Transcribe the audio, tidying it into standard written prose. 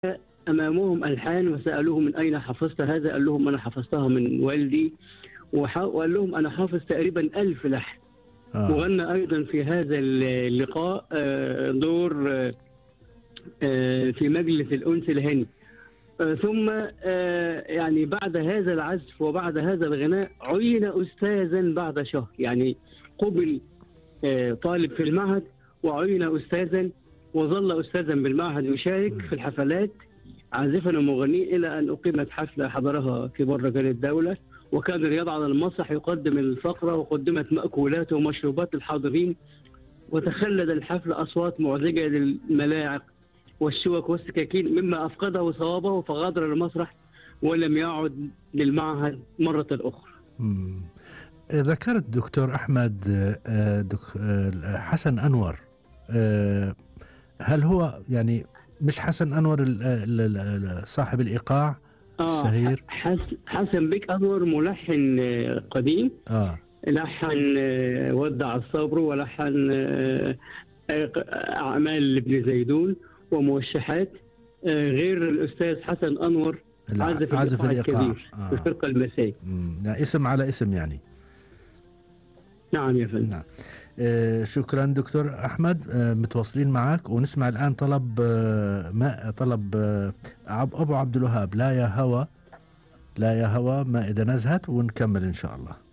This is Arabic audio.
أمامهم ألحان وسألوه من أين حفظت هذا؟ قال لهم أنا حفظتها من والدي. وقال لهم أنا حافظ تقريبا 1000 لحن. وغنى أيضا في هذا اللقاء دور في مجلس الأنس الهاني. ثم يعني بعد هذا العزف وبعد هذا الغناء عين أستاذا بعد شهر، يعني قبل طالب في المعهد وعين أستاذا، وظل أستاذا بالمعهد يشارك في الحفلات عازفا ومغنيا إلى أن أقيمت حفلة حضرها في مهرجان الدولة، وكان رياض على المسرح يقدم الفقرة، وقدمت مأكولات ومشروبات للحاضرين، وتخلد الحفل أصوات مزعجة للملاعق والشوك والسكاكين مما أفقده صوابه فغادر المسرح ولم يعد للمعهد مرة أخرى. ذكرت دكتور أحمد حسن أنور، هل هو يعني مش حسن أنور صاحب الإيقاع الشهير؟ حسن بيك أنور ملحن قديم، لحن ودع الصبر، ولحن أعمال ابن زيدون وموشحات، غير الأستاذ حسن أنور عازف الإيقاع الكبير في الفرقة المسائية. يعني اسم على اسم يعني. نعم يا فندم. نعم. شكرا دكتور أحمد، متواصلين معك، ونسمع الآن طلب أبو عبد الوهاب، لا يا هوى لا يا هوى مائدة نزهت، ونكمل إن شاء الله.